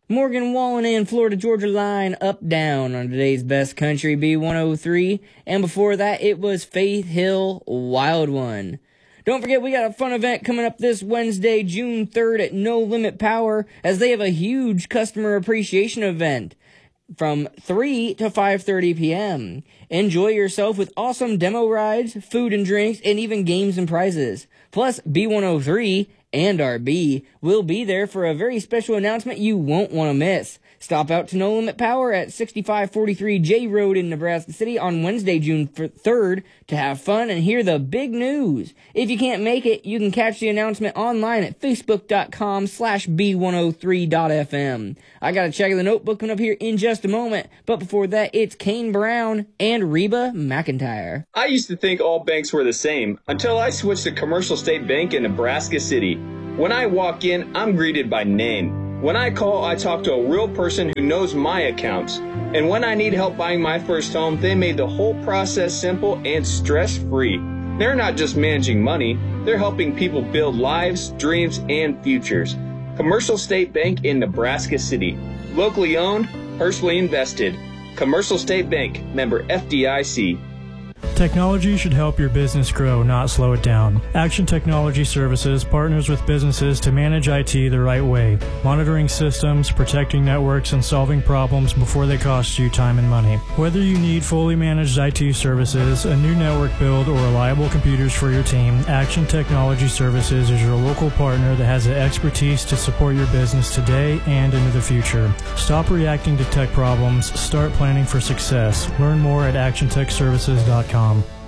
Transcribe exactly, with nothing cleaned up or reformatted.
Morgan Wallen and Florida Georgia Line up down on today's Best Country B one oh three. And before that, it was Faith Hill Wild One. Don't forget, we got a fun event coming up this Wednesday, June third at No Limit Power, as they have a huge customer appreciation event from three to five thirty p.m. Enjoy yourself with awesome demo rides, food and drinks, and even games and prizes. Plus, B one oh three and R B will be there for a very special announcement you won't want to miss. Stop out to No Limit Power at sixty-five forty-three J Road in Nebraska City on Wednesday, June third to have fun and hear the big news. If you can't make it, you can catch the announcement online at facebook.com slash B103.fm. I got to check the notebook coming up here in just a moment, but before that, it's Kane Brown and Reba McIntyre. I used to think all banks were the same until I switched to Commercial State Bank in Nebraska City. When I walk in, I'm greeted by name. When I call, I talk to a real person who knows my accounts. And when I need help buying my first home, they made the whole process simple and stress-free. They're not just managing money, they're helping people build lives, dreams, and futures. Commercial State Bank in Nebraska City. Locally owned, personally invested. Commercial State Bank, member F D I C. Technology should help your business grow, not slow it down. Action Technology Services partners with businesses to manage I T the right way, monitoring systems, protecting networks, and solving problems before they cost you time and money. Whether you need fully managed I T services, a new network build, or reliable computers for your team, Action Technology Services is your local partner that has the expertise to support your business today and into the future. Stop reacting to tech problems. Start planning for success. Learn more at action tech services dot com.